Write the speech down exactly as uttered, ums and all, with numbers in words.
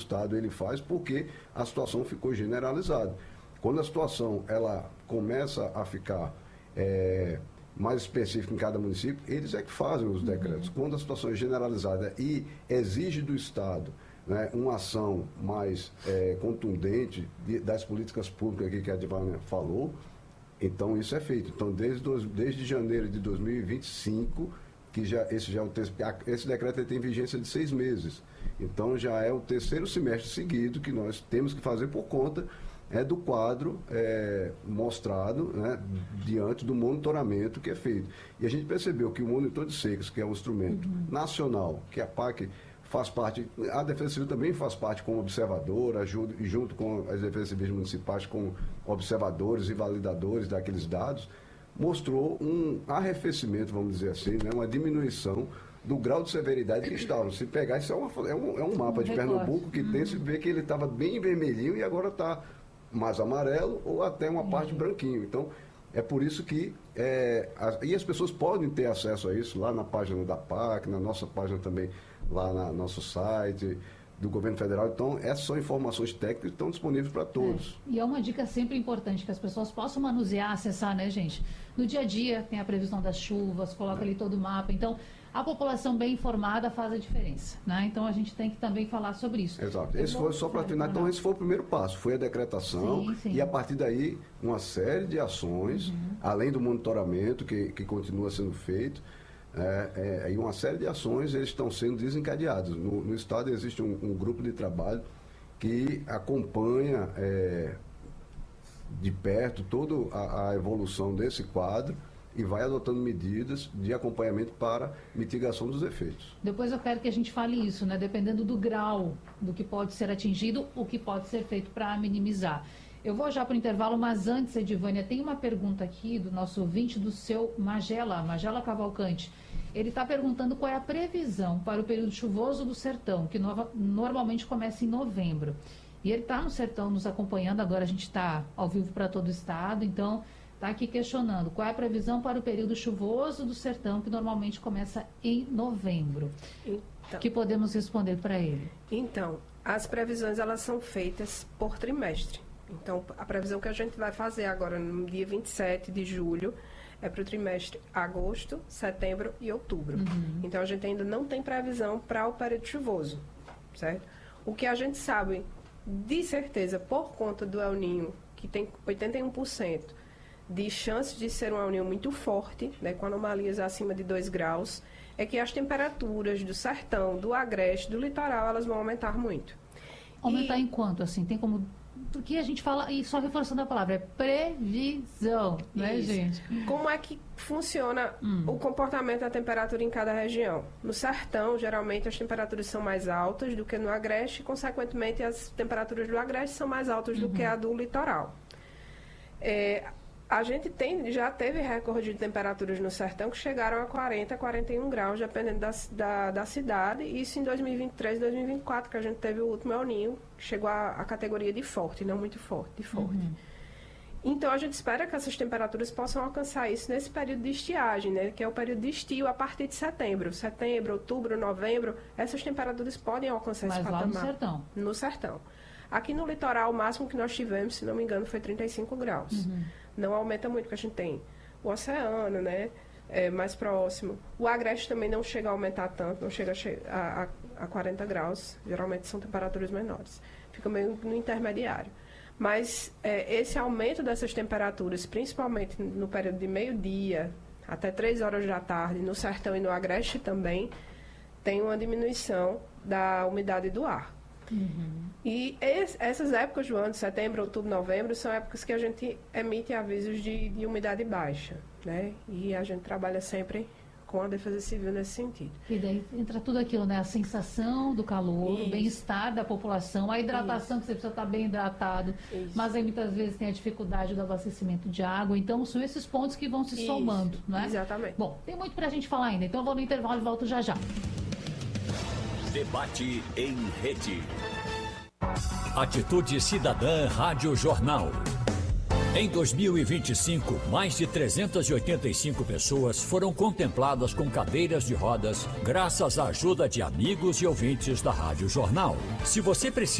Estado ele faz, porque a situação ficou generalizada. Quando a situação ela começa a ficar é, mais específica em cada município, eles é que fazem os decretos. Uhum. Quando a situação é generalizada e exige do Estado, né, uma ação mais é, contundente de, das políticas públicas aqui que a Divânia falou, então isso é feito. Então, desde, dois, desde janeiro de dois mil e vinte e cinco, que já, esse, já é o te, esse decreto tem vigência de seis meses. Então, já é o terceiro semestre seguido que nós temos que fazer por conta é, do quadro é, mostrado, né, diante do monitoramento que é feito. E a gente percebeu que o monitor de secas, que é um instrumento uhum. nacional, que a P A C faz parte, a Defesa Civil também faz parte como observadora, junto, junto com as Defesas Civis municipais, como observadores e validadores daqueles dados, mostrou um arrefecimento, vamos dizer assim, né, uma diminuição do grau de severidade que estavam. Se pegar, isso é, uma, é, um, é um mapa um de recorte. Pernambuco que hum. tem, se vê que ele estava bem vermelhinho e agora está mais amarelo ou até uma hum. parte branquinho. Então, é por isso que, é, as, e as pessoas podem ter acesso a isso lá na página da P A C, na nossa página também, lá no nosso site do Governo Federal. Então, essas são informações técnicas que estão disponíveis para todos. É. E é uma dica sempre importante que as pessoas possam manusear, acessar, né, gente? No dia a dia, tem a previsão das chuvas, coloca é. ali todo o mapa. Então, a população bem informada faz a diferença, né? Então, a gente tem que também falar sobre isso. Exato. Esse foi só para terminar. Então, esse foi o primeiro passo, foi a decretação. Sim, sim. E, a partir daí, uma série de ações, uhum. além do monitoramento que, que continua sendo feito, É, é, e uma série de ações eles estão sendo desencadeadas. No, no Estado existe um, um grupo de trabalho que acompanha é, de perto toda a, a evolução desse quadro e vai adotando medidas de acompanhamento para mitigação dos efeitos. Depois eu quero que a gente fale isso, né? Dependendo do grau do que pode ser atingido, o que pode ser feito para minimizar. Eu vou já para o intervalo, mas antes, Edivânia, tem uma pergunta aqui do nosso ouvinte, do seu Magela, Magela Cavalcante. Ele está perguntando qual é a previsão para o período chuvoso do Sertão, que no, normalmente começa em novembro. E ele está no Sertão nos acompanhando, agora a gente está ao vivo para todo o estado, então está aqui questionando qual é a previsão para o período chuvoso do Sertão, que normalmente começa em novembro. Então, o que podemos responder para ele? Então, as previsões elas são feitas por trimestre. Então, a previsão que a gente vai fazer agora, no dia vinte e sete de julho, é para o trimestre agosto, setembro e outubro. Uhum. Então, a gente ainda não tem previsão para o período chuvoso, certo? O que a gente sabe, de certeza, por conta do El Niño, que tem oitenta e um por cento de chance de ser um El Niño muito forte, né, com anomalias acima de dois graus, é que as temperaturas do sertão, do agreste, do litoral, elas vão aumentar muito. Aumentar e... em quanto, assim? Tem como... Porque a gente fala, e só reforçando a palavra, é previsão, né, Isso. gente? Como é que funciona hum. o comportamento da temperatura em cada região? No sertão, geralmente, as temperaturas são mais altas do que no agreste, e, consequentemente, as temperaturas do agreste são mais altas uhum. do que a do litoral. É, a gente tem, já teve recorde de temperaturas no sertão que chegaram a quarenta, quarenta e um graus, dependendo da, da, da cidade. Isso em dois mil e vinte e três, dois mil e vinte e quatro, que a gente teve o último El Niño, que chegou à, à categoria de forte, não muito forte, de forte. Uhum. Então, a gente espera que essas temperaturas possam alcançar isso nesse período de estiagem, né, que é o período de estio a partir de setembro. Setembro, outubro, novembro, essas temperaturas podem alcançar Mas esse lá patamar. no sertão. No sertão. Aqui no litoral, o máximo que nós tivemos, se não me engano, foi trinta e cinco graus. Uhum. Não aumenta muito, porque a gente tem o oceano, né, é, mais próximo. O agreste também não chega a aumentar tanto, não chega a, a, a quarenta graus. Geralmente são temperaturas menores. Fica meio no intermediário. Mas é, esse aumento dessas temperaturas, principalmente no período de meio-dia até três horas da tarde, no sertão e no agreste também, tem uma diminuição da umidade do ar. Uhum. E esse, essas épocas do ano, setembro, outubro, novembro, são épocas que a gente emite avisos de, de umidade baixa, né? E a gente trabalha sempre com a Defesa Civil nesse sentido. E daí entra tudo aquilo, né? A sensação do calor, Isso. o bem-estar da população, a hidratação, Isso. que você precisa estar bem hidratado, Isso. mas aí muitas vezes tem a dificuldade do abastecimento de água, então são esses pontos que vão se Isso. somando, né? Exatamente. Bom, tem muito pra gente falar ainda, então eu vou no intervalo e volto já já. Debate em rede. Atitude Cidadã Rádio Jornal. Em dois mil e vinte e cinco, mais de trezentas e oitenta e cinco pessoas foram contempladas com cadeiras de rodas, graças à ajuda de amigos e ouvintes da Rádio Jornal. Se você precisa